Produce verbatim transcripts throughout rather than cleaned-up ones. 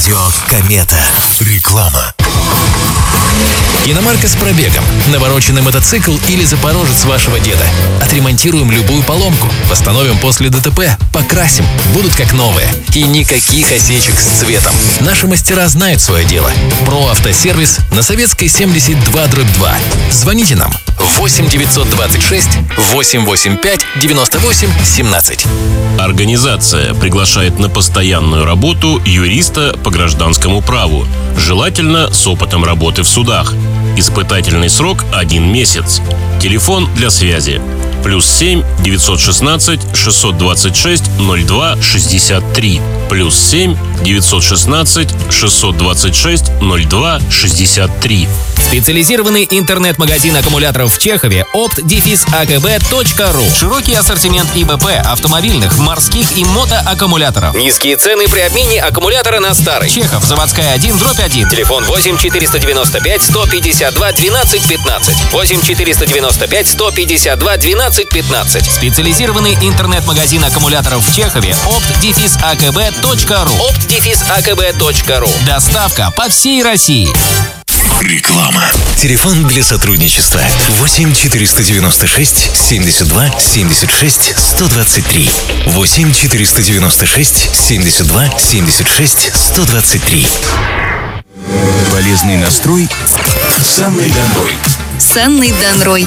Радио Комета. Реклама. Иномарка с пробегом, навороченный мотоцикл или запорожец вашего деда. Отремонтируем любую поломку, восстановим после ДТП, покрасим, будут как новые. И никаких осечек с цветом. Наши мастера знают свое дело. Про автосервис на Советской семьдесят два дробь два. Звоните нам восемь девятьсот двадцать шесть восемьсот восемьдесят пять девяносто восемь семнадцать. Организация приглашает на постоянную работу юриста по гражданскому праву, желательно с опытом работы в судах. Испытательный срок один месяц. Телефон для связи. Плюс семь девятьсот шестнадцать шестьсот двадцать шесть ноль два шестьдесят три. Плюс семь девятьсот шестнадцать шестьсот двадцать шесть ноль два шестьдесят три. Специализированный интернет-магазин аккумуляторов в Чехове опт а к бэ точка ру. Широкий ассортимент и бэ пэ, автомобильных, морских и мотоаккумуляторов. Низкие цены при обмене аккумулятора на старый. Чехов, заводская один дробь один. Телефон восемь четыреста девяносто пять сто пятьдесят два двенадцать пятнадцать. восемь четыреста девяносто пять сто пятьдесят два двенадцать пятнадцать. Специализированный интернет-магазин аккумуляторов в Чехове опт а к бэ точка ру. опт а к бэ точка ру. Доставка по всей России. Реклама. Телефон для сотрудничества восемь четыреста девяносто шесть семьдесят два семьдесят шесть сто двадцать три. восемь четыреста девяносто шесть семьдесят два семьдесят шесть сто двадцать три. Полезный настрой с Анной Данрой. С Анной Данрой.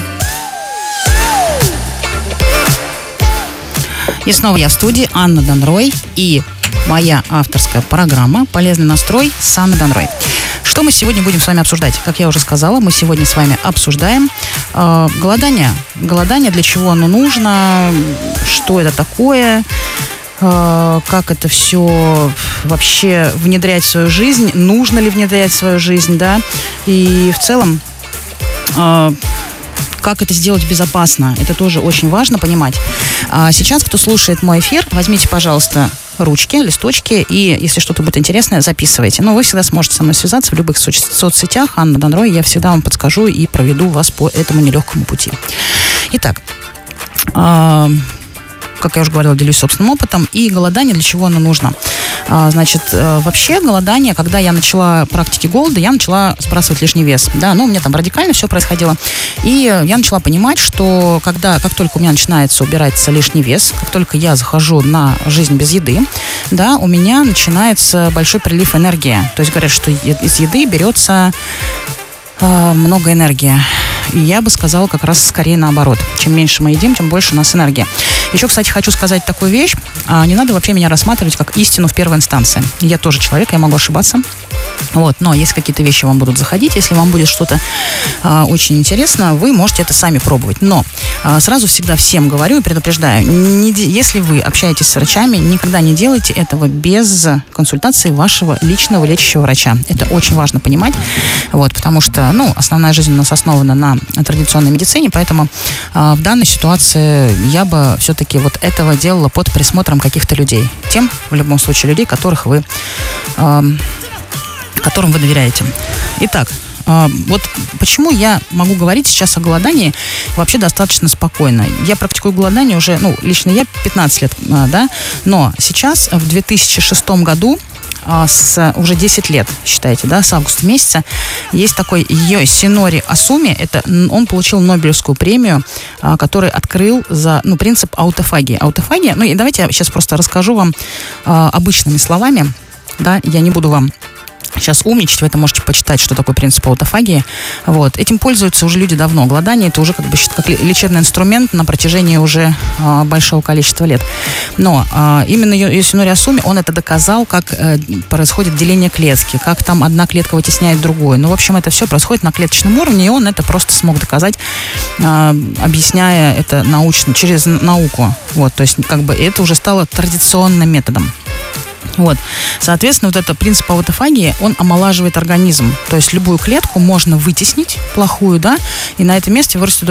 И снова я в студии, Анна Данрой, и моя авторская программа «Полезный настрой» с Анной Данрой. Что мы сегодня будем с вами обсуждать? Как я уже сказала, мы сегодня с вами обсуждаем э, голодание. Голодание, для чего оно нужно, что это такое, э, как это все вообще внедрять в свою жизнь, нужно ли внедрять в свою жизнь, да, и в целом... Э, Как это сделать безопасно? Это тоже очень важно понимать. А сейчас, кто слушает мой эфир, возьмите, пожалуйста, ручки, листочки, и если что-то будет интересное, записывайте. Ну, вы всегда сможете со мной связаться в любых соц- соцсетях. Анна Данрой, я всегда вам подскажу и проведу вас по этому нелегкому пути. Итак, э- как я уже говорила, делюсь собственным опытом. И голодание, для чего оно нужно? А, значит, вообще голодание, когда я начала практики голода, я начала сбрасывать лишний вес. Да, ну, у меня там радикально все происходило. И я начала понимать, что когда, как только у меня начинается убираться лишний вес, как только я захожу на жизнь без еды, да, у меня начинается большой прилив энергии. То есть говорят, что из еды берется э, много энергии. И я бы сказала как раз скорее наоборот. Чем меньше мы едим, тем больше у нас энергии. Еще, кстати, хочу сказать такую вещь. Не надо вообще меня рассматривать как истину в первой инстанции. Я тоже человек, я могу ошибаться. Вот, но если какие-то вещи вам будут заходить, если вам будет что-то а, очень интересно, вы можете это сами пробовать. Но а, сразу всегда всем говорю и предупреждаю, не, если вы общаетесь с врачами, никогда не делайте этого без консультации вашего личного лечащего врача. Это очень важно понимать, вот, потому что, ну, основная жизнь у нас основана на традиционной медицине, поэтому а, в данной ситуации я бы все-таки вот этого делала под присмотром каких-то людей. Тем, в любом случае, людей, которых вы... А, которым вы доверяете. Итак, э, вот почему я могу говорить сейчас о голодании вообще достаточно спокойно. Я практикую голодание уже, ну, лично я пятнадцать лет, э, да, но сейчас, в две тысячи шестом году, э, с уже десять лет, считайте, да, с августа месяца, есть такой Йосинори Асуми, это, он получил Нобелевскую премию, э, который открыл за, ну, принцип аутофагии. Аутофагия, ну, и давайте я сейчас просто расскажу вам э, обычными словами, да, я не буду вам сейчас умничать, вы это можете почитать, что такое принцип аутофагии. Вот. Этим пользуются уже люди давно. Голодание — это уже как бы как лечебный инструмент на протяжении уже а, большого количества лет. Но а, именно Йосинори Асуми, он это доказал, как а, происходит деление клетки, как там одна клетка вытесняет другую. Ну, в общем, это все происходит на клеточном уровне, и он это просто смог доказать, а, объясняя это научно, через науку. Вот. То есть, как бы, это уже стало традиционным методом. Вот. Соответственно, вот этот принцип аутофагии, он омолаживает организм. То есть любую клетку можно вытеснить, плохую, да, и на этом месте вырастет